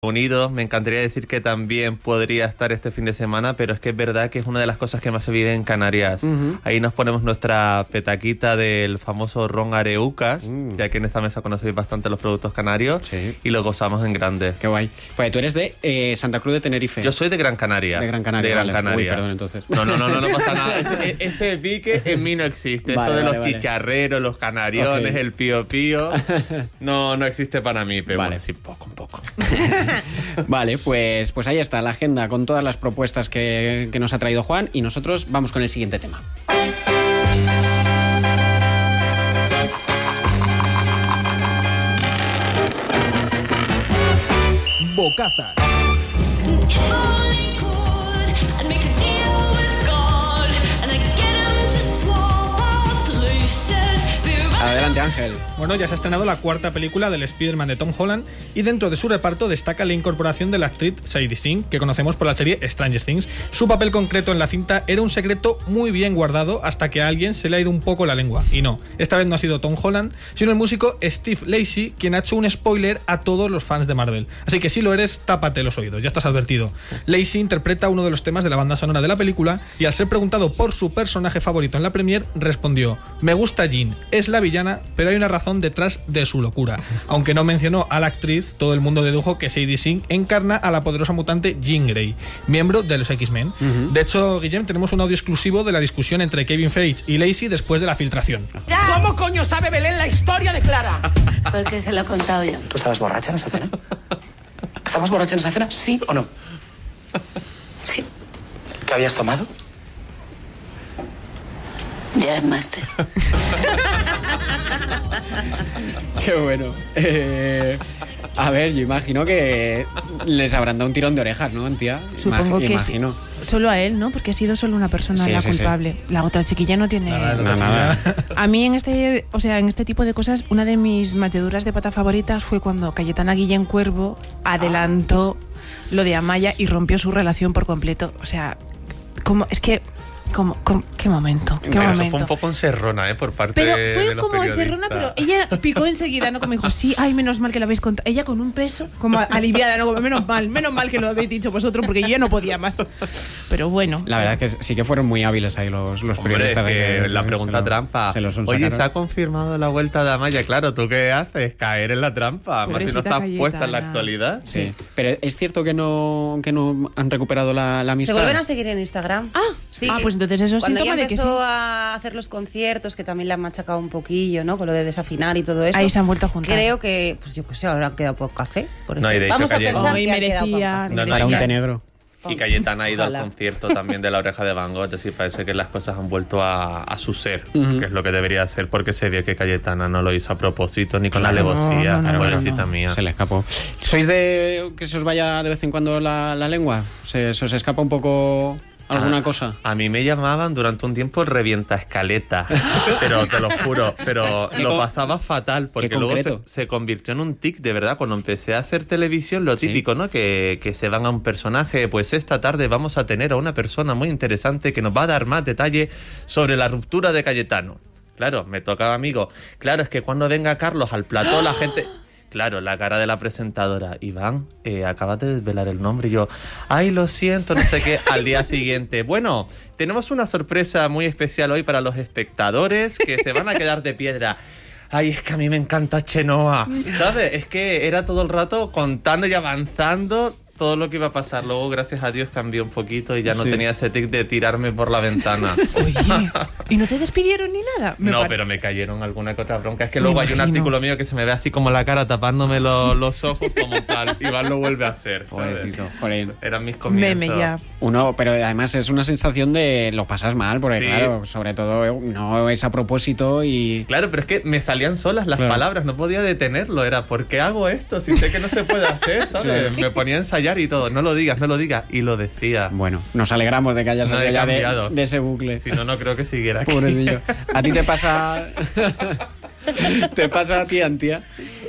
Unidos. Me encantaría decir que también podría estar este fin de semana, pero es que es verdad que es una de las cosas que más se vive en Canarias. Ahí nos ponemos nuestra petaquita del famoso ron Areucas, ya que en esta mesa conocéis bastante los productos canarios, y lo gozamos en grande. Qué guay. Pues tú eres de Santa Cruz de Tenerife. Yo soy de Gran Canaria. De Gran Canaria. Vale. Uy, perdón, entonces. No pasa nada. Ese pique en mí no existe. Vale, Esto de los chicharreros, los canariones, el pío pío, no existe para mí, pero bueno, sí, poco a poco. Vale, pues ahí está la agenda con todas las propuestas que nos ha traído Juan, y nosotros vamos con el siguiente tema. Bocazas. Adelante, Ángel. Bueno, ya se ha estrenado la cuarta película del Spider-Man de Tom Holland, y dentro de su reparto destaca la incorporación de la actriz Sadie Sink, que conocemos por la serie Stranger Things. Su papel concreto en la cinta era un secreto muy bien guardado hasta que a alguien se le ha ido un poco la lengua. Y no, esta vez no ha sido Tom Holland, sino el músico Steve Lacy, quien ha hecho un spoiler a todos los fans de Marvel. Así que si lo eres, tápate los oídos, ya estás advertido. Lacy interpreta uno de los temas de la banda sonora de la película, y al ser preguntado por su personaje favorito en la premiere, respondió: me gusta Jean, es la villana, pero hay una razón detrás de su locura. Aunque no mencionó a la actriz, todo el mundo dedujo que Sadie Sink encarna a la poderosa mutante Jean Grey, miembro de los X-Men. De hecho, Guillem, tenemos un audio exclusivo de la discusión entre Kevin Feige y Lacy después de la filtración. ¿Cómo coño sabe Belén la historia de Clara? Porque se lo he contado yo. ¿Tú estabas borracha en esa cena? ¿Estabas borracha en esa cena? ¿Sí o no? Sí, ¿Qué habías tomado? ya máster. Qué bueno. A ver, yo imagino que les habrán dado un tirón de orejas, ¿no, tía? Supongo que imagino. sí. Solo a él, ¿no? Porque ha sido solo una persona la culpable. Sí. La otra chiquilla no tiene... Nada. A mí en este tipo de cosas, una de mis mateduras de pata favoritas fue cuando Cayetana Guillén Cuervo adelantó lo de Amaya y rompió su relación por completo. O sea, ¿qué momento? Eso fue un poco encerrona, por parte de los periodistas. Pero fue como encerrona, pero ella picó enseguida, ¿no? Como dijo, sí, ay, menos mal que lo habéis contado. Ella con un peso, como aliviada, ¿no? Como, menos mal que lo habéis dicho vosotros, porque yo ya no podía más. Pero bueno. La verdad es que sí que fueron muy hábiles ahí los periodistas. Que la pregunta trampa. Oye, se ha confirmado la vuelta de Amaya. Claro, ¿tú qué haces? Caer en la trampa. Más si no está puesta en la actualidad. Sí. Pero es cierto que no han recuperado la amistad. Se vuelven a seguir en Instagram. Sí. Pues entonces eso es síntoma de que sí. Cuando ella empezó a hacer los conciertos, que también le han machacado un poquillo, ¿no? Con lo de desafinar y todo eso. Ahí se han vuelto a juntar. Creo que, pues yo qué sé, ahora han quedado por café. Por eso. No, y de hecho, vamos a pensar que merecía para un té negro. Y Cayetana ha ido al concierto también de La Oreja de Van Gogh. Es decir, parece que las cosas han vuelto a su ser, que es lo que debería ser, porque se vio que Cayetana no lo hizo a propósito ni con la alevosía. Pobrecita mía. Se le escapó. ¿Sois de que se os vaya de vez en cuando la lengua? ¿Se os escapa un poco alguna cosa? A mí me llamaban durante un tiempo el revienta escaleta, pero te lo juro, pero lo pasaba fatal, porque luego se convirtió en un tic, de verdad. Cuando empecé a hacer televisión, lo típico, ¿no? Que se van a un personaje. Pues esta tarde vamos a tener a una persona muy interesante que nos va a dar más detalle sobre la ruptura de Cayetano. Claro, me tocaba, amigo. Claro, es que cuando venga Carlos al plató, la gente... Claro, la cara de la presentadora. Iván, acabas de desvelar el nombre. Y yo, ay, lo siento, no sé qué. Al día siguiente, bueno, tenemos una sorpresa muy especial hoy para los espectadores que se van a quedar de piedra. Ay, es que a mí me encanta Chenoa, ¿sabes? Es que era todo el rato contando y avanzando todo lo que iba a pasar. Luego, gracias a Dios, cambió un poquito y ya no tenía ese tic de tirarme por la ventana. Oye, ¿y no te despidieron ni nada? Pero me cayeron alguna que otra bronca. Es que luego hay un artículo mío que se me ve así como la cara tapándome los ojos como tal. Iván lo vuelve a hacer, ¿sabes? Eran mis comienzos. Meme ya. Pero además es una sensación de lo pasas mal, porque claro, sobre todo no es a propósito y... Claro, pero es que me salían solas las palabras, no podía detenerlo. Era, ¿por qué hago esto? Si sé que no se puede hacer, ¿sabes? Me ponía a ensayar y todo, no lo digas, y lo decía. Bueno, nos alegramos de que hayas salido ya de ese bucle. Si no, no creo que siguiera aquí. Pobre niño. ¿A ti te pasa te pasa a ti, Antía?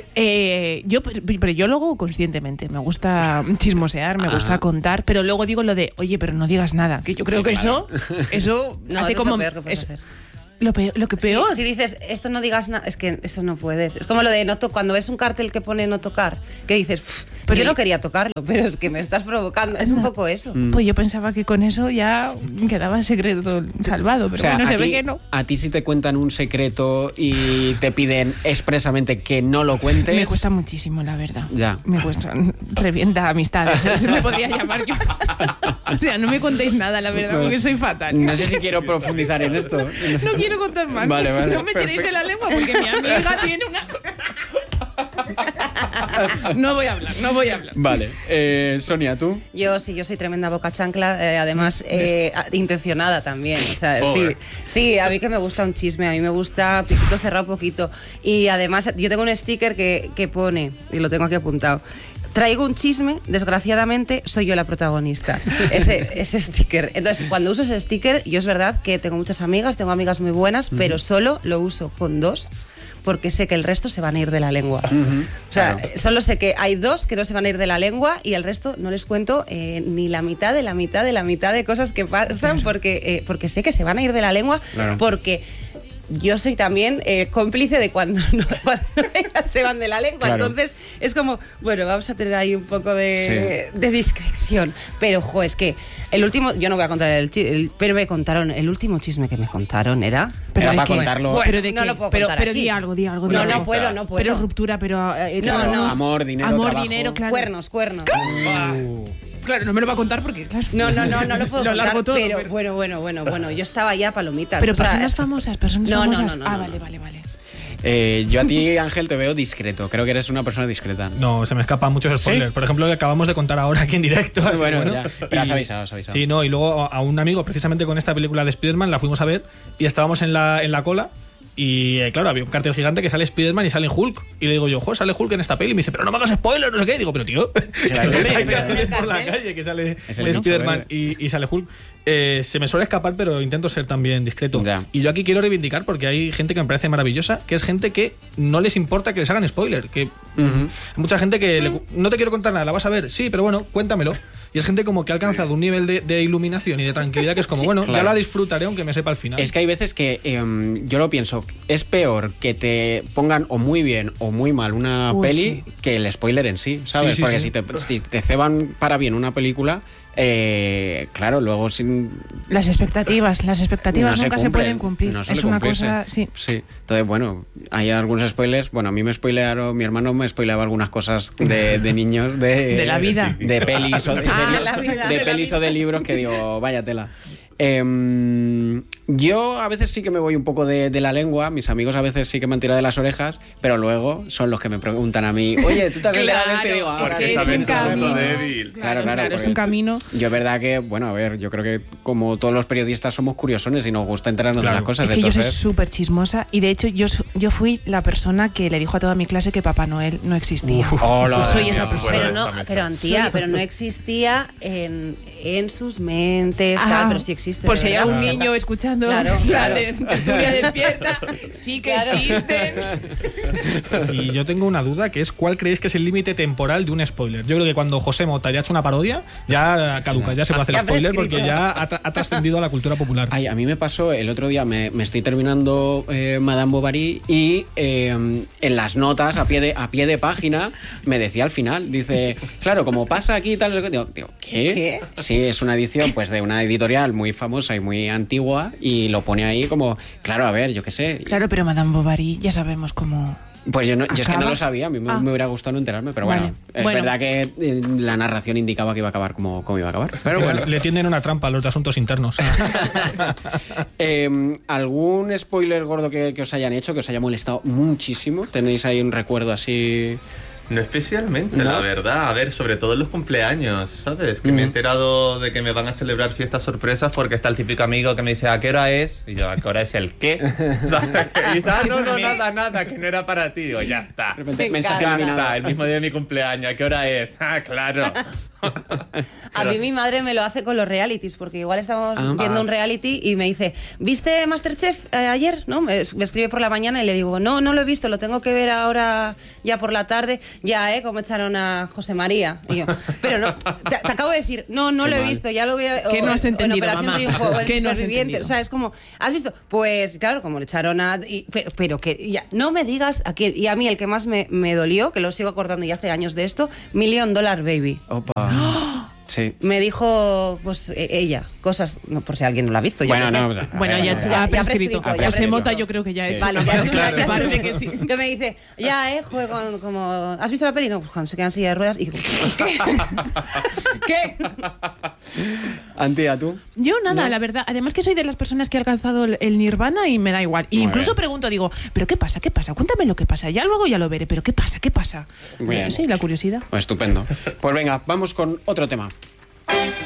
Pero yo lo hago conscientemente. Me gusta chismosear, me gusta contar, pero luego digo lo de, oye, pero no digas nada. Que yo creo que claro. eso no, hace eso como... es lo peor que puedes hacer. Lo que peor. Si dices, esto no digas nada, es que eso no puedes. Es como lo de cuando ves un cartel que pone no tocar, que dices, pero yo no quería tocarlo, pero es que me estás provocando. Es un poco eso. Pues yo pensaba que con eso ya quedaba el secreto salvado, pero bueno, se ve que no. A ti si te cuentan un secreto y te piden expresamente que no lo cuentes... Me cuesta muchísimo, la verdad. Ya. Me cuesta, revienta amistades, se me podría llamar yo. O sea, no me contéis nada, la verdad, porque soy fatal. No sé si quiero profundizar en esto. No quiero contar más. Vale, no me tiréis de la lengua porque mi amiga tiene una... No voy a hablar. Vale. Sonia, ¿tú? Yo soy tremenda boca chancla, además intencionada también. O sea, sí, a mí que me gusta un chisme, a mí me gusta piquito cerrado poquito. Y además yo tengo un sticker que pone, y lo tengo aquí apuntado: traigo un chisme, desgraciadamente soy yo la protagonista. Ese sticker. Entonces, cuando uso ese sticker, yo es verdad que tengo muchas amigas, tengo amigas muy buenas, pero solo lo uso con 2, porque sé que el resto se van a ir de la lengua. O sea, solo sé que hay 2 que no se van a ir de la lengua y el resto no les cuento ni la mitad de la mitad de la mitad de cosas que pasan, porque sé que se van a ir de la lengua, porque... Yo soy también cómplice de cuando ellas se van de la lengua. Claro. Entonces es como, bueno, vamos a tener ahí un poco de discreción. Pero, es que el último, yo no voy a contar pero me contaron, el último chisme que me contaron era... Pero para contarlo... Bueno, ¿pero de no qué? lo puedo contar pero aquí. di algo. No puedo. Pero ruptura, pero... no. Amor, dinero, claro. Cuernos. Claro, no me lo va a contar porque, claro. No lo puedo contar, todo, pero bueno, yo estaba ya palomitas. Pero personas famosas. No. Vale. Yo a ti, Ángel, te veo discreto. Creo que eres una persona discreta. No, se me escapan muchos spoilers. ¿Sí? Por ejemplo, que acabamos de contar ahora aquí en directo. Bueno, ya. Pero has avisado. Sí, no, y luego a un amigo, precisamente con esta película de Spider-Man, la fuimos a ver y estábamos en la cola. Y claro, había un cartel gigante que sale Spider-Man y sale Hulk. Y le digo yo, sale Hulk en esta peli. Y me dice, pero no me hagas spoiler, no sé qué. Y digo, pero tío, hay carteles por la calle que sale Spider-Man y sale Hulk. Se me suele escapar, pero intento ser también discreto. Ya. Y yo aquí quiero reivindicar, porque hay gente que me parece maravillosa, que es gente que no les importa que les hagan spoiler. Que mucha gente que no te quiero contar nada, la vas a ver, sí, pero bueno, cuéntamelo. Y es gente como que ha alcanzado un nivel de iluminación y de tranquilidad que es como, ya la disfrutaré aunque me sepa al final. Es que hay veces que yo lo pienso, es peor que te pongan o muy bien o muy mal una peli que el spoiler en sí, ¿sabes? Porque si te ceban para bien una película... claro, luego sin... Las expectativas nunca se pueden cumplir. No es una cosa... Sí. Entonces, bueno, hay algunos spoilers. Bueno, a mí me spoilearon, mi hermano me spoileaba algunas cosas de niños, de la vida, de pelis o de, o de libros que digo, vaya tela. Yo a veces sí que me voy un poco de la lengua. Mis amigos a veces sí que me han tirado de las orejas, pero luego son los que me preguntan a mí, oye, ¿tú te has enterado de este? Digo, porque es un camino débil. Claro, es un camino. Yo es verdad que, bueno, a ver, yo creo que como todos los periodistas somos curiosones y nos gusta enterarnos de las cosas. Es que yo soy súper chismosa y de hecho yo fui la persona que le dijo a toda mi clase que Papá Noel no existía. Soy esa persona. Pero no existía en sus mentes, pero sí existe. Por si hay algún niño escuchando claro. Tertulia Despierta, sí que existen. Y yo tengo una duda, que es ¿cuál creéis que es el límite temporal de un spoiler? Yo creo que cuando José Mota ya ha hecho una parodia, ya caduca, ya se puede hacer spoiler porque ya ha trascendido a la cultura popular. Ay, a mí me pasó el otro día, me estoy terminando Madame Bovary y en las notas, a pie de página, me decía al final, dice, claro, como pasa aquí tal, digo, ¿qué? Sí, es una edición pues de una editorial muy famosa y muy antigua y lo pone ahí como, claro, a ver, yo qué sé. Claro, pero Madame Bovary ya sabemos cómo... Pues yo es que no lo sabía, a mí me hubiera gustado no enterarme, pero bueno, es verdad que la narración indicaba que iba a acabar como iba a acabar. Pero bueno. Le tienden una trampa a los de asuntos internos. ¿Algún spoiler gordo que os hayan hecho, que os haya molestado muchísimo? ¿Tenéis ahí un recuerdo así...? No especialmente, la verdad. A ver, sobre todo en los cumpleaños, ¿sabes? Que me he enterado de que me van a celebrar fiestas sorpresas porque está el típico amigo que me dice, ¿a qué hora es? Y yo, ¿a qué hora es el qué? ¿Sabes? Y dice, nada, que no era para ti. Digo, ya está. De repente, mensaje eliminado. El mismo día de mi cumpleaños, ¿a qué hora es? Ah, claro. A mí mi madre me lo hace con los realities, porque igual estamos viendo un reality y me dice, ¿viste Masterchef ayer? ¿No? Me escribe por la mañana y le digo, no lo he visto, lo tengo que ver ahora ya por la tarde. como echaron a José María. Y yo, pero no, te acabo de decir, no lo he visto, ya lo veo. ¿Qué no has entendido, en Operación mamá? Triunfo, o el ¿Qué no has Superviviente. entendido? O sea, es como, ¿has visto? Pues claro, como le echaron a... pero que ya, no me digas a quién. Y a mí el que más me dolió, que lo sigo acordando ya hace años de esto, $1 Million Baby. Opa. Sí. Me dijo, pues ella, cosas, no, por si alguien no lo ha visto. Bueno, ya prescrito. Ya José Mota yo creo que ya ha hecho. Vale, ya es una Parece que sí. Que me dice, juego como... ¿Has visto la peli? No, pues cuando se quedan en silla de ruedas y... ¿Qué? ¿Qué? Antía, ¿tú? Yo nada, la verdad. Además que soy de las personas que ha alcanzado el nirvana y me da igual. Y incluso pregunto, digo, ¿pero qué pasa? ¿Qué pasa? Cuéntame lo que pasa. Ya luego ya lo veré. ¿Pero qué pasa? ¿Qué pasa? Bien. Sí, la curiosidad. Estupendo. Pues venga, vamos con otro tema.